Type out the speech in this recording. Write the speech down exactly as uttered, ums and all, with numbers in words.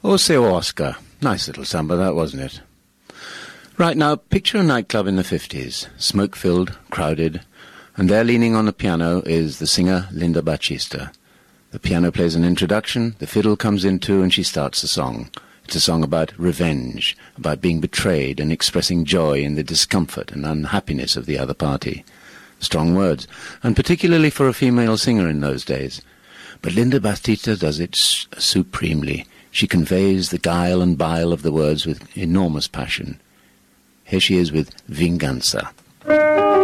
O seu Oscar. Nice little samba, that, wasn't it? Right, now, picture a nightclub in the fifties, smoke-filled, crowded, and there leaning on the piano is the singer Linda Batista. The piano plays an introduction, the fiddle comes in too, and she starts the song. It's a song about revenge, about being betrayed and expressing joy in the discomfort and unhappiness of the other party. Strong words, and particularly for a female singer in those days. But Linda Batista does it s- supremely. She conveys the guile and bile of the words with enormous passion. Here she is with Vinganza.